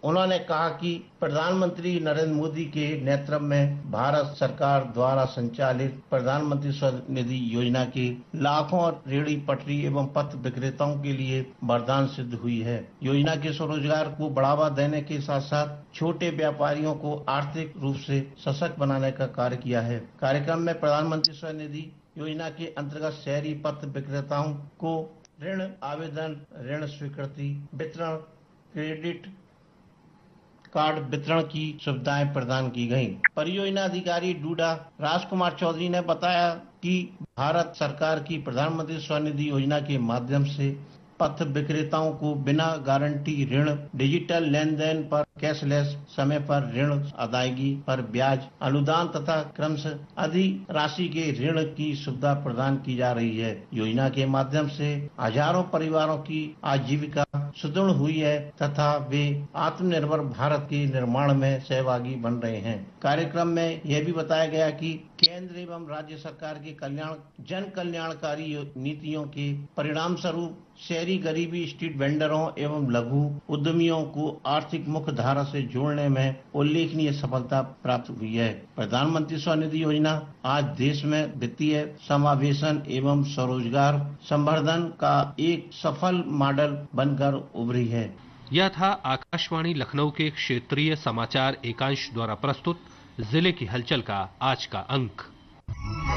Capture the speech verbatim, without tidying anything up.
उन्होंने कहा कि प्रधानमंत्री नरेंद्र मोदी के नेतृत्व में भारत सरकार द्वारा संचालित प्रधानमंत्री स्वनिधि योजना के लाखों रेहड़ी पटरी एवं पथ विक्रेताओं के लिए वरदान सिद्ध हुई है। योजना के स्वरोजगार को बढ़ावा देने के साथ साथ छोटे व्यापारियों को आर्थिक रूप से सशक्त बनाने का कार्य किया है। कार्यक्रम में प्रधानमंत्री स्वनिधि योजना के अंतर्गत शहरी पथ विक्रेताओं को ऋण आवेदन, ऋण स्वीकृति वितरण, क्रेडिट कार्ड वितरण की सुविधाएं प्रदान की गयी। परियोजना अधिकारी डूडा राजकुमार चौधरी ने बताया कि भारत सरकार की प्रधानमंत्री स्वनिधि योजना के माध्यम से पथ विक्रेताओं को बिना गारंटी ऋण, डिजिटल लेन देन पर कैशलेस, समय पर ऋण अदायगी पर ब्याज, अनुदान तथा क्रमशः अधिक राशि के ऋण की सुविधा प्रदान की जा रही है। योजना के माध्यम से हजारों परिवारों की आजीविका सुदृढ़ हुई है तथा वे आत्मनिर्भर भारत के निर्माण में सहभागी बन रहे हैं। कार्यक्रम में यह भी बताया गया कि केंद्र एवं राज्य सरकार के कल्याण जन कल्याणकारी नीतियों के परिणाम स्वरूप शहरी गरीबी, स्ट्रीट वेंडरों एवं लघु उद्यमियों को आर्थिक मुख्य धारा से जोड़ने में उल्लेखनीय सफलता प्राप्त हुई है। प्रधानमंत्री स्वनिधि योजना आज देश में वित्तीय समावेशन एवं स्वरोजगार संवर्धन का एक सफल मॉडल बनकर उभरी है। यह था आकाशवाणी लखनऊ के क्षेत्रीय समाचार एकांश द्वारा प्रस्तुत जिले की हलचल का आज का अंक।